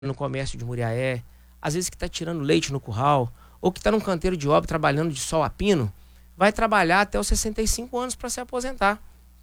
no comércio de Muriaé, às vezes que está tirando leite no curral, ou que está num canteiro de obra trabalhando de sol a pino, vai trabalhar até os 65 anos para se aposentar.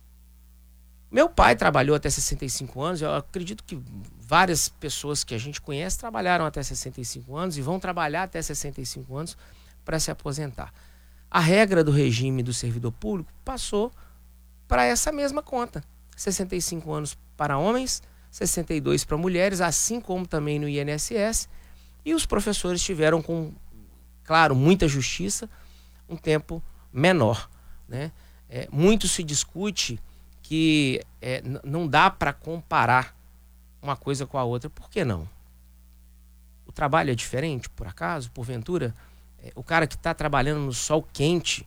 Meu pai trabalhou até 65 anos, eu acredito que várias pessoas que a gente conhece trabalharam até 65 anos e vão trabalhar até 65 anos para se aposentar. A regra do regime do servidor público passou para essa mesma conta. 65 anos para homens, 62 para mulheres, assim como também no INSS. E os professores tiveram, com, claro, muita justiça, um tempo menor, né? Muito se discute que não dá para comparar uma coisa com a outra. Por que não? O trabalho é diferente, por acaso, porventura? O cara que está trabalhando no sol quente,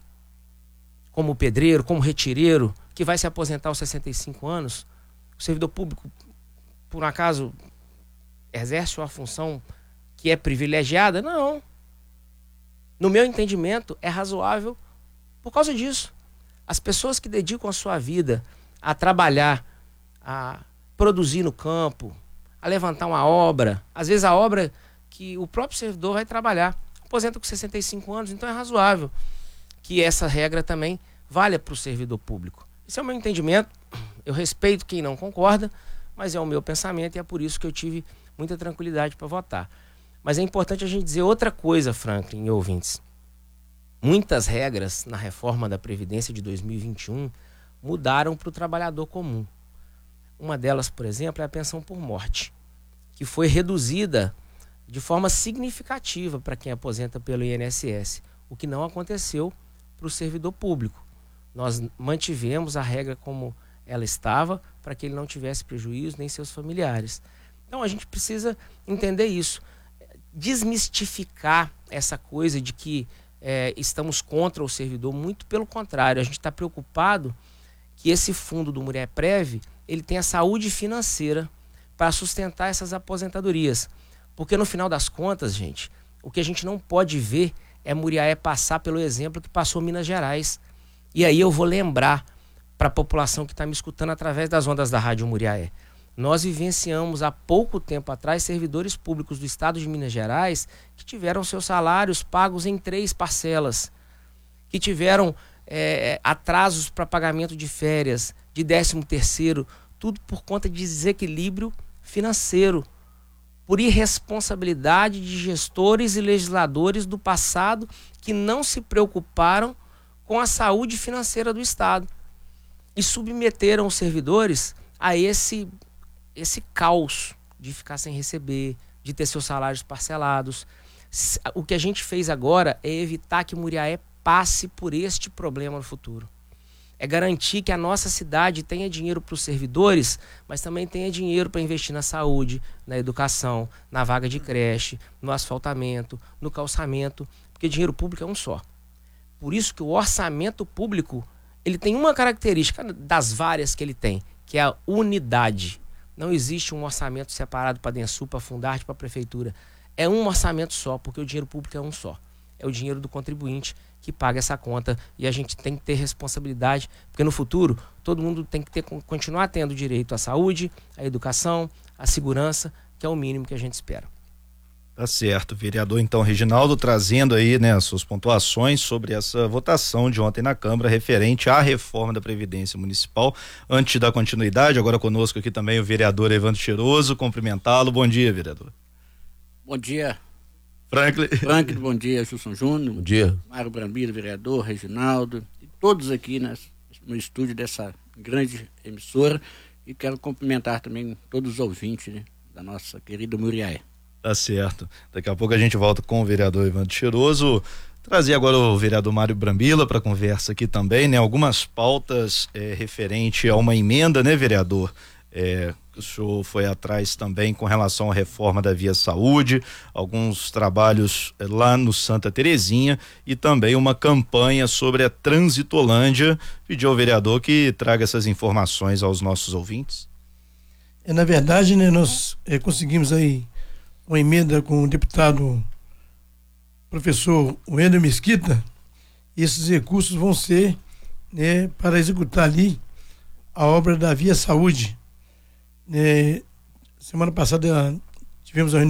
como pedreiro, como retireiro, que vai se aposentar aos 65 anos, o servidor público, por acaso, exerce uma função que é privilegiada? Não. No meu entendimento, é razoável por causa disso. As pessoas que dedicam a sua vida a trabalhar, a produzir no campo, a levantar uma obra, às vezes a obra que o próprio servidor vai trabalhar, aposenta com 65 anos, então é razoável que essa regra também valha para o servidor público. Esse é o meu entendimento, eu respeito quem não concorda, mas é o meu pensamento e é por isso que eu tive muita tranquilidade para votar. Mas é importante a gente dizer outra coisa, Franklin e ouvintes. Muitas regras na reforma da Previdência de 2021 mudaram para o trabalhador comum. Uma delas, por exemplo, é a pensão por morte, que foi reduzida de forma significativa para quem aposenta pelo INSS, o que não aconteceu para o servidor público. Nós mantivemos a regra como ela estava, para que ele não tivesse prejuízo, nem seus familiares. Então a gente precisa entender isso, desmistificar essa coisa de que estamos contra o servidor. Muito pelo contrário, a gente está preocupado que esse fundo do Muriaé-Prev, ele tenha saúde financeira para sustentar essas aposentadorias. Porque no final das contas, gente, o que a gente não pode ver é Muriaé passar pelo exemplo que passou Minas Gerais. E aí eu vou lembrar para a população que está me escutando através das ondas da Rádio Muriaé. Nós vivenciamos há pouco tempo atrás servidores públicos do estado de Minas Gerais que tiveram seus salários pagos em 3 parcelas, que tiveram atrasos para pagamento de férias, de 13º, tudo por conta de desequilíbrio financeiro, por irresponsabilidade de gestores e legisladores do passado que não se preocuparam com a saúde financeira do estado e submeteram os servidores a esse caos de ficar sem receber, de ter seus salários parcelados. O que a gente fez agora é evitar que Muriaé passe por este problema no futuro. É garantir que a nossa cidade tenha dinheiro para os servidores, mas também tenha dinheiro para investir na saúde, na educação, na vaga de creche, no asfaltamento, no calçamento, porque dinheiro público é um só. Por isso que o orçamento público, ele tem uma característica das várias que ele tem, que é a unidade. Não existe um orçamento separado para a Densul, para a Fundarte, para a Prefeitura. É um orçamento só, porque o dinheiro público é um só. É o dinheiro do contribuinte que paga essa conta e a gente tem que ter responsabilidade, porque no futuro todo mundo tem que continuar tendo direito à saúde, à educação, à segurança, que é o mínimo que a gente espera. Tá certo, vereador então Reginaldo trazendo aí, né, as suas pontuações sobre essa votação de ontem na Câmara referente à reforma da Previdência Municipal. Antes da continuidade, agora conosco aqui também o vereador Evandro Cheiroso, cumprimentá-lo. Bom dia, vereador. Bom dia. Franklin, bom dia, Gilson Júnior. Bom dia. Mário Brambila, vereador, Reginaldo, e todos aqui no estúdio dessa grande emissora. E quero cumprimentar também todos os ouvintes, né, da nossa querida Muriaé. Tá certo. Daqui a pouco a gente volta com o vereador Evandro Cheiroso. Trazer agora o vereador Mário Brambila para conversa aqui também, né? Algumas pautas referente a uma emenda, né, vereador? O senhor foi atrás também com relação à reforma da Via Saúde, alguns trabalhos lá no Santa Terezinha e também uma campanha sobre a Transitolândia. Pediu ao vereador que traga essas informações aos nossos ouvintes. Na verdade, né, nós conseguimos aí uma emenda com o deputado professor Wendel Mesquita. Esses recursos vão ser, né, para executar ali a obra da Via Saúde. Semana passada tivemos a